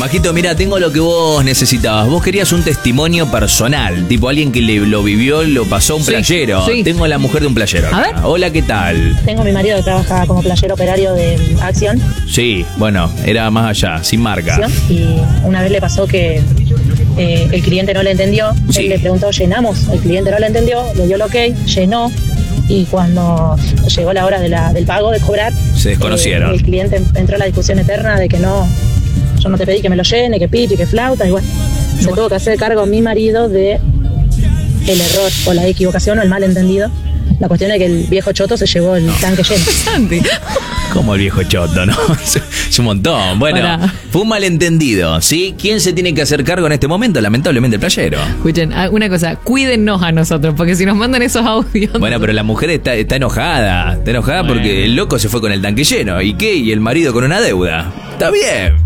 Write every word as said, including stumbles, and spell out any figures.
Majito, mira, tengo lo que vos necesitabas. Vos querías un testimonio personal, tipo alguien que le, lo vivió, lo pasó un sí, playero. Sí. Tengo la mujer de un playero acá. A ver. Hola, ¿qué tal? Tengo a mi marido que trabaja como playero operario de Acción. Sí, bueno, era más allá, sin marca. Y una vez le pasó que eh, el cliente no le entendió. Sí. Él le preguntó, ¿llenamos? El cliente no le entendió, le dio el ok, llenó. Y cuando llegó la hora de la, del pago, de cobrar, se desconocieron. Eh, el cliente entró a la discusión eterna de que no, yo no te pedí que me lo llene, que pito y que flauta. Y bueno, no. Se tuvo que hacer cargo mi marido de el error o la equivocación o el malentendido. La cuestión es que el viejo choto se llevó el no. tanque lleno. Como el viejo choto, ¿no? Es un montón. Bueno, Hola. Fue un malentendido, ¿sí? ¿Quién se tiene que hacer cargo en este momento? Lamentablemente el playero. Escuchen, una cosa, cuídennos a nosotros, porque si nos mandan esos audios... Bueno, pero la mujer está, está enojada. Está enojada bueno. porque el loco se fue con el tanque lleno. ¿Y qué? Y el marido con una deuda. Está bien.